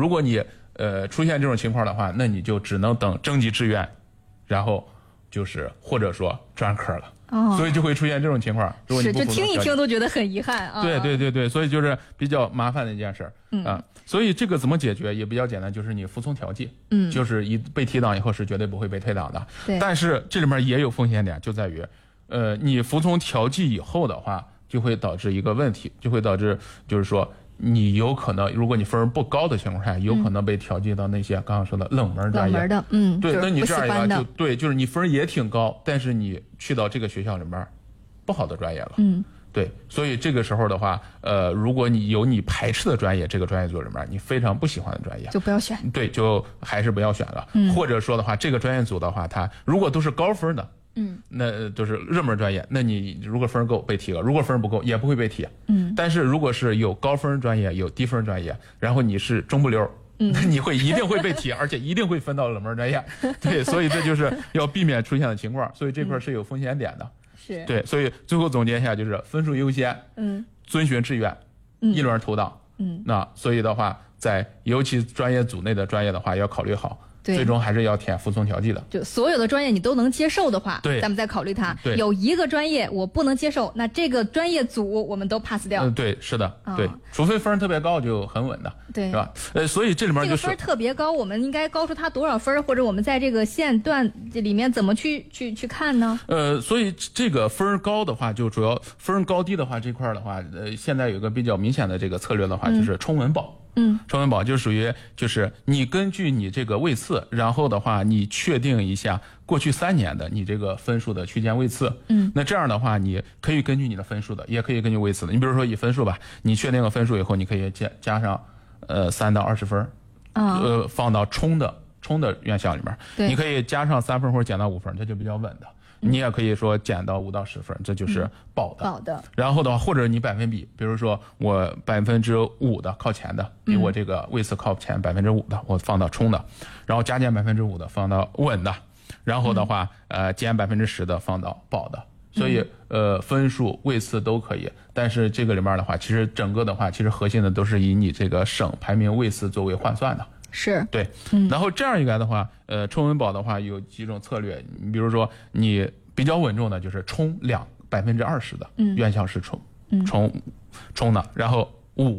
如果你出现这种情况的话，那你就只能等征集志愿，然后就是或者说专科了。所以就会出现这种情况。 是，就听一听都觉得很遗憾啊。 对，所以就是比较麻烦的一件事啊。所以这个怎么解决也比较简单，就是你服从调剂，就是一被提档以后是绝对不会被退档的。但是这里面也有风险点，就在于，你服从调剂以后的话，就会导致一个问题，就会导致就是说。你有可能，如果你分不高的情况下，有可能被调剂到那些刚刚说的冷门专业。对，那你这样一个就对，就是你分也挺高，但是你去到这个学校里面不好的专业了。对，所以这个时候的话，如果你有你排斥的专业，这个专业组里面你非常不喜欢的专业， 就不要选。 对，就还是不要选了。或者说的话，这个专业组的话，它如果都是高分的。那都是热门专业，那你如果分够被提了，如果分不够也不会被提。但是如果是有高分专业有低分专业，然后你是中不溜，那你一定会被提，而且一定会分到冷门专业。对，所以这就是要避免出现的情况，所以这块是有风险点的。 是对，所以最后总结一下就是分数优先，遵循志愿，一轮投档。那所以的话，在尤其专业组内的专业的话，要考虑好。最终还是要填服从调剂的。 就所有的专业你都能接受的话， 对， 咱们再考虑它。有一个专业我不能接受，那这个专业组我们都 pass 掉。 对，是的，对，除非分特别高就很稳的， 对， 是吧？所以这里面就是这个分特别高，我们应该高出它多少分，或者我们在这个线段里面怎么去看呢？ 所以这个分高的话，就主要分高低的话这块的话，现在有个比较明显的这个策略的话，就是冲稳保。冲稳保就属于就是你根据你这个位次，然后的话你确定一下过去3年的你这个分数的区间位次。那这样的话你可以根据你的分数的，也可以根据位次的。你比如说以分数吧，你确定了分数以后，你可以加上3到20分，放到冲的院校里面。你可以加上3分或者减到5分，这就比较稳的。你也可以说减到5到10分，这就是保的。然后的话，或者你百分比，比如说我5%的靠前的，比我这个位次靠前5%的，我放到冲的，然后加减5%的放到稳的，然后的话减10%的放到保的。所以分数位次都可以，但是这个里面的话，其实整个的话，其实核心的都是以你这个省排名位次作为换算的。 是对，然后这样一来的话，冲稳保的话有几种策略，你比如说你比较稳重的就是冲20%的院校是冲的，然后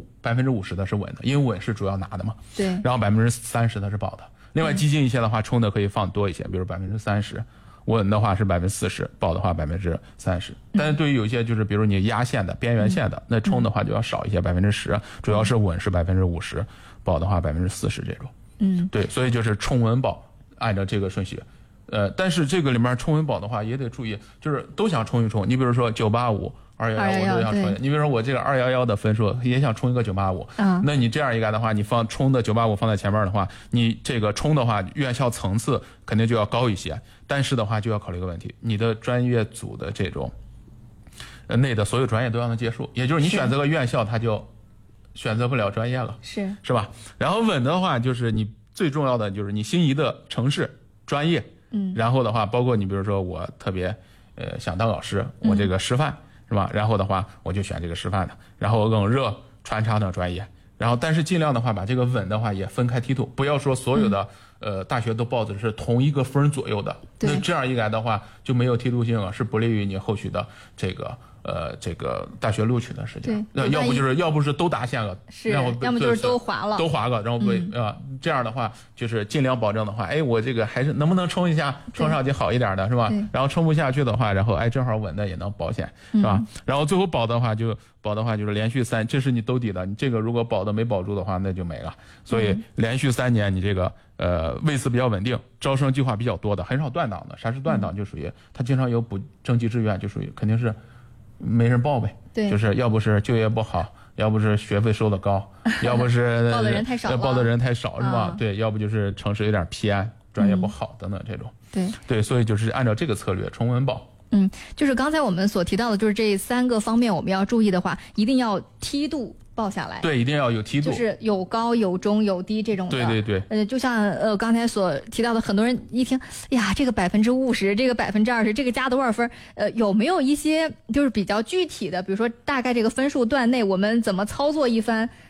50%的是稳的，因为稳是主要拿的嘛。 对， 然后30%的是保的。另外激进一些的话，冲的可以放多一些，比如30%，稳的话是40%，保的话30%。但是对于有一些就是比如你压线的、边缘线的，那冲的话就要少一些，10%，主要是稳是50%，保的话40%这种。对，所以就是冲稳保按照这个顺序。但是这个里面冲稳保的话也得注意，就是都想冲一冲。你比如说985、211我都想冲。你比如说我这个211的分数也想冲一个985，那你这样一个的话，你放冲的985放在前面的话，你这个冲的话，院校层次肯定就要高一些。但是的话就要考虑一个问题，你的专业组的这种内的所有专业都要能接受，也就是你选择个院校，它就选择不了专业了，是吧？然后稳的话，就是你最重要的就是你心仪的城市、专业。然后的话，包括你比如说我特别想当老师，我这个师范是吧？然后的话我就选这个师范的，然后冷热穿插等专业，然后但是尽量的话把这个稳的话也分开梯度，不要说所有的大学都报的是同一个分左右的，那这样一来的话就没有梯度性了，是不利于你后续的这个大学录取的时间。要不是都达线了， 要么就是都划了， 然后这样的话就是尽量保证的话，我这个还是能不能冲一下，冲上去好一点的是吧？然后冲不下去的话，然后正好稳的也能保险是吧？然后最后保的话就是连续3，这是你兜底的，你这个如果保的没保住的话那就没了。所以连续3年你这个位次比较稳定，招生计划比较多的，很少断档的。啥是断档？就属于他经常有补征集志愿，就属于肯定是没人报呗。对，就是要不是就业不好，要不是学费收的高，要不是报的人太少是吧？对，要不就是城市有点偏，专业不好等等这种。对，所以就是按照这个策略冲稳保。 就是刚才我们所提到的，就是这3个方面我们要注意的话，一定要梯度报下来。 对，一定要有梯度， 就是有高有中有低这种的。 对。 就像刚才所提到的，很多人一听呀，这个50%，这个20%，这个加多少分？有没有一些就是比较具体的，比如说大概这个分数段内我们怎么操作一番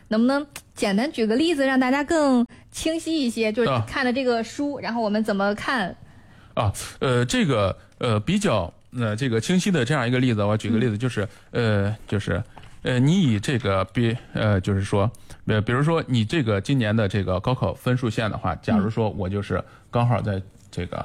能不能简单举个例子，让大家更清晰一些？就是看的这个书，然后我们怎么看？ 这个比较这个清晰的这样一个例子，我举个例子，就是你以这个就是说比如说你这个今年的这个高考分数线的话，假如说我就是刚好在这个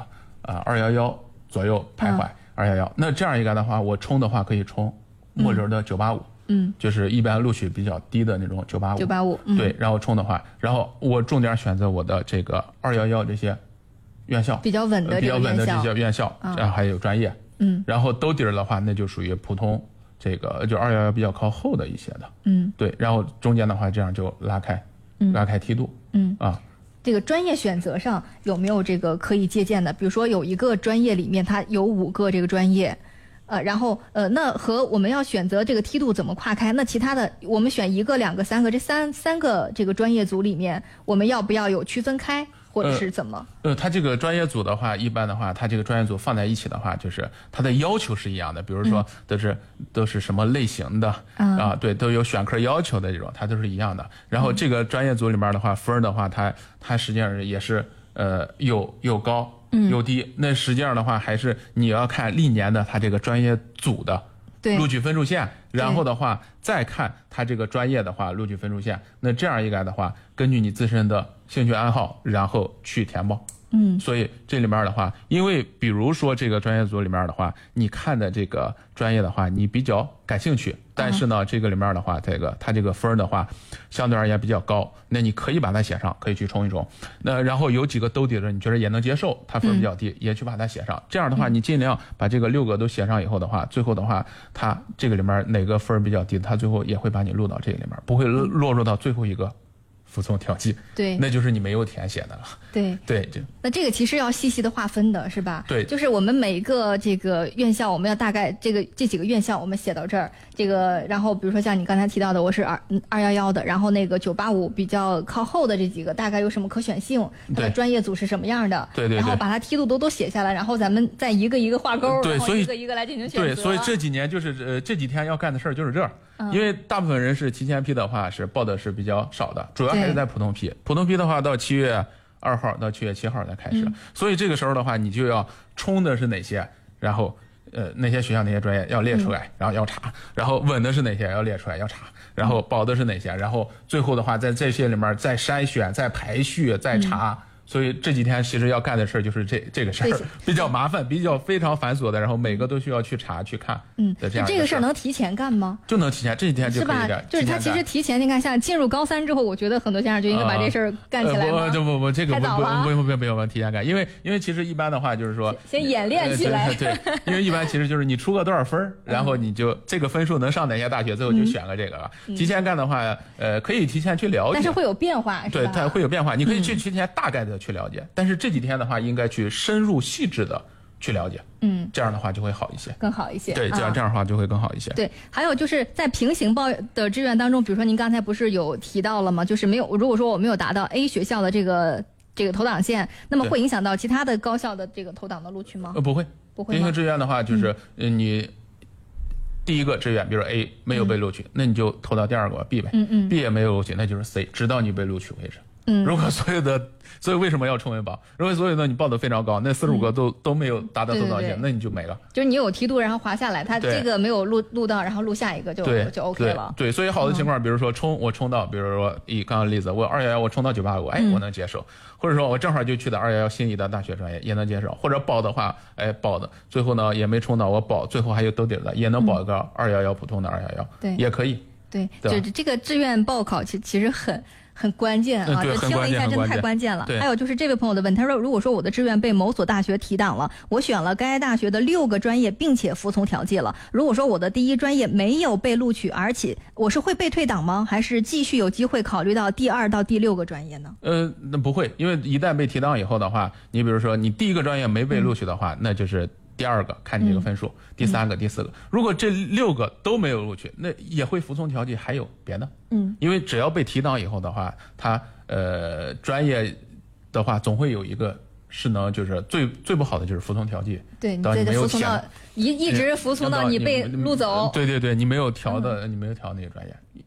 211左右徘徊，211，那这样一个的话，我冲的话可以冲末轮的985。就是一般录取比较低的那种985，对，然后冲的话，然后我重点选择我的这个211这些院校， 比较稳的这些院校，然后还有专业，然后兜底儿的话，那就属于普通，这个就211比较靠后的一些的，对，然后中间的话，这样就拉开梯度， 这个专业选择上有没有这个可以借鉴的？比如说有一个专业里面它有5个这个专业。然后那和我们要选择这个梯度怎么跨开？那其他的我们选1个、2个、3个，这三个这个专业组里面，我们要不要有区分开，或者是怎么？ 它这个专业组的话，一般的话，它这个专业组放在一起的话，就是它的要求是一样的，比如说都是什么类型的对，都有选科要求的这种，它都是一样的。然后这个专业组里面的话，分的话，它实际上也是有高。有低，那实际上的话还是你要看历年的他这个专业组的录取分数线，然后的话再看他这个专业的话录取分数线，那这样一来的话，根据你自身的兴趣爱好，然后去填报。所以这里面的话，因为比如说这个专业组里面的话，你看的这个专业的话，你比较感兴趣，但是呢，这个里面的话，它这个分的话，相对而言比较高，那你可以把它写上，可以去冲一冲。那然后有几个兜底的，你觉得也能接受，它分比较低，也去把它写上。这样的话，你尽量把这个6个都写上以后的话，最后的话，它这个里面哪个分比较低，它最后也会把你录到这个里面，不会落入到最后一个。服从调剂， 对， 那就是你没有填写的了。对， 那这个其实要细细的划分的是吧？ 对， 就是我们每一个这个院校，我们要大概这几个院校我们写到这儿，这个然后比如说像你刚才提到的，我是211的，然后那个985比较靠后的这几个大概有什么可选性，它的专业组是什么样的， 对， 然后把它梯度都写下来，然后咱们再一个一个画勾， 对，所以一个一个来进行选择。 对，所以这几年就是这几天要干的事儿就是这儿。因为大部分人是提前批的话是报的是比较少的，主要还是在普通批。普通批的话到7月2号到7月7号才开始，所以这个时候的话你就要冲的是哪些，然后那些学校那些专业要列出来，然后要查，然后稳的是哪些要列出来要查，然后保的是哪些，然后最后的话在这些里面再筛选、再排序、再查。所以这几天其实要干的事儿就是这个事儿，比较麻烦，比较非常繁琐的，然后每个都需要去查去看的这样。 这个事儿能提前干吗？ 就能提前，这几天就可以干。 就是他其实提前，你看像进入高3之后，我觉得很多家长就应该把这事儿干起来吗？ 不，这个不用提前干，因为其实一般的话就是说先演练起来。 对，因为一般其实就是你出个多少分，然后你就这个分数能上哪些大学，最后就选个这个。提前干的话，可以提前去了解， 但是会有变化， 对，它会有变化，你可以去提前大概的去了解，但是这几天的话，应该去深入细致的去了解，这样的话就会好一些， 更好一些。 对，这样的话就会更好一些。 对，还有就是在平行报的志愿当中，比如说您刚才不是有提到了吗？就是如果说我没有达到 A 学校的这个投档线，那么会影响到其他的高校的这个投档的录取吗？ 不会。平行志愿的话，就是你第一个志愿，比如说 A 没有被录取，那你就投到第二个 B 呗。B 也没有录取，那就是 C， 直到你被录取为止。如果所以为什么要冲为保？如果所有的你报的非常高，那45个都没有达到投档线，那你就没了。 就是你有梯度，然后滑下来，他这个没有录到，然后录下一个就 OK 了。 对，所以好的情况，比如说我冲到，比如说以刚刚例子，我211我冲到985，我能接受。或者说我正好就去的211心仪的大学专业，也能接受。或者保的话，保的最后呢也没冲到，我保最后还有兜底的，也能保一个211普通的211， 对， 也可以。 对，就这个志愿报考其实很关键啊，就听了一下真的太关键了。还有就是这位朋友的问，他说如果说我的志愿被某所大学提档了，我选了该大学的6个专业并且服从调剂了，如果说我的第一专业没有被录取，而且我是会被退档吗？还是继续有机会考虑到第2到第6个专业呢？ 那不会，因为一旦被提档以后的话，你比如说你第一个专业没被录取的话，那就是第2个看你这个分数，第3个、第4个。如果这6个都没有录取，那也会服从调剂，还有别的。因为只要被提档以后的话，他专业的话总会有一个是能就是最不好的就是服从调剂。 对，你这服从到一直服从到你被录走。 对，你没有调的，你没有调那个专业。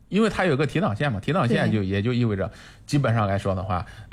因为它有个提档线嘛，提档线也就意味着基本上来说的话，